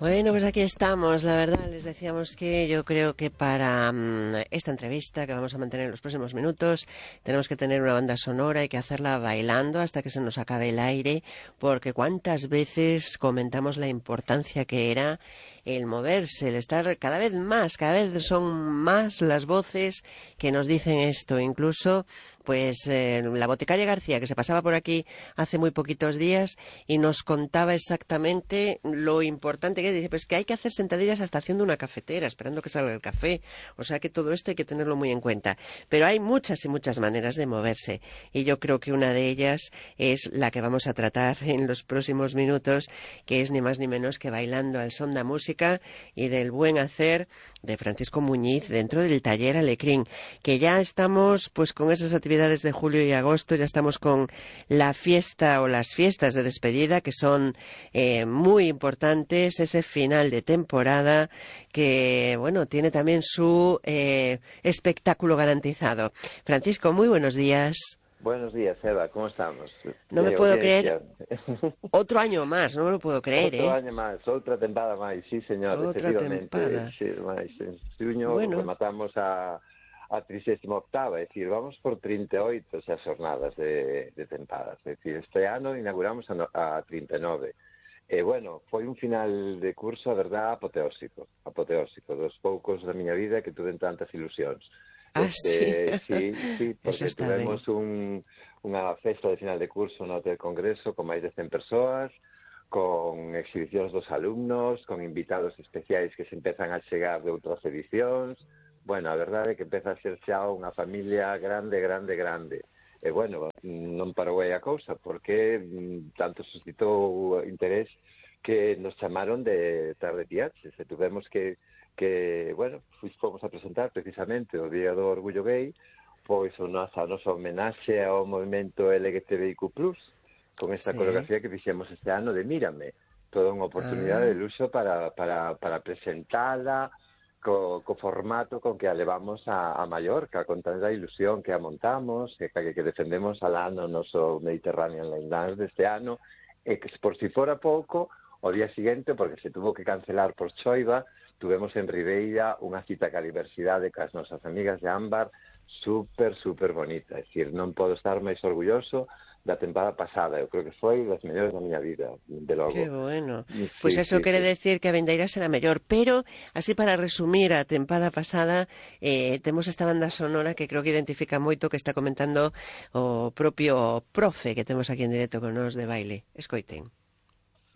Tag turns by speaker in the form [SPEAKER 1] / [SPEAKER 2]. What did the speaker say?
[SPEAKER 1] Bueno, pues aquí estamos. La verdad, les decíamos que yo creo que para esta entrevista que vamos a mantener en los próximos minutos tenemos que tener una banda sonora y que hacerla bailando hasta que se nos acabe el aire, porque cuántas veces comentamos la importancia que era el moverse, el estar cada vez son más las voces que nos dicen esto. Incluso pues la boticaria García, que se pasaba por aquí hace muy poquitos días y nos contaba exactamente lo importante que es. Dice, pues que hay que hacer sentadillas hasta haciendo una cafetera, esperando que salga el café. O sea que todo esto hay que tenerlo muy en cuenta. Pero hay muchas y muchas maneras de moverse. Y yo creo que una de ellas es la que vamos a tratar en los próximos minutos, que es ni más ni menos que bailando al son da música y del buen hacer de Francisco Muñiz dentro del taller Alecrín, que ya estamos pues con esas actividades de julio y agosto, ya estamos con la fiesta o las fiestas de despedida que son muy importantes, ese final de temporada que bueno tiene también su espectáculo garantizado. Francisco, muy buenos días.
[SPEAKER 2] Buenos días, Eva, ¿cómo estamos?
[SPEAKER 1] No me puedo creer. Otro año más, no me lo puedo creer,
[SPEAKER 2] Outro año máis, outra tempada máis, sí, señor,
[SPEAKER 1] Outra
[SPEAKER 2] efectivamente.
[SPEAKER 1] tempada.
[SPEAKER 2] Sí, máis. En xuño
[SPEAKER 1] Bueno.
[SPEAKER 2] rematamos a 38ª, é dicir, vamos por 38 xa jornadas de tempadas. É dicir, este ano inauguramos a 39. E, bueno, foi un final de curso, a verdad, apoteósico, dos poucos da miña vida que tuve tantas ilusións.
[SPEAKER 1] Sí.
[SPEAKER 2] Sí, porque tuvemos unha festa de final de curso no Hotel Congreso con máis de 100 persoas, con exhibicións dos alumnos, con invitados especiais que se empezan a chegar de outras edicións. Bueno, a verdade é que empeza a ser xa unha familia grande. E, bueno, non parou aí a cousa, porque tanto suscitou interés que nos chamaron de Tarde Piaches, e tuvemos que bueno, fomos a presentar precisamente o Día do Orgullo Gay, pois a nosa homenaxe ao movimento LGTBIQ+, con esta coreografía que fixemos este ano de Mírame, toda unha oportunidade de luxo para presentala co formato con que a levamos a Mallorca, con tanta ilusión que a montamos, que defendemos alá no noso Mediterranean Line Dance deste ano, e que por si fora pouco, o día seguinte, porque se tuvo que cancelar por choiva, tuvemos en Ribeira unha cita ca diversidade cas nosas amigas de Ámbar super bonita. É dicir, non podo estar máis orgulloso da tempada pasada. Eu creo que foi das mellores da miña vida, de logo.
[SPEAKER 1] Qué bueno.
[SPEAKER 2] Sí,
[SPEAKER 1] Pues eso quere
[SPEAKER 2] sí.
[SPEAKER 1] decir que a vindeira será mellor. Pero, así para resumir a tempada pasada, temos esta banda sonora que creo que identifica moito que está comentando o propio profe que temos aquí en directo con nos de baile. Escoiten.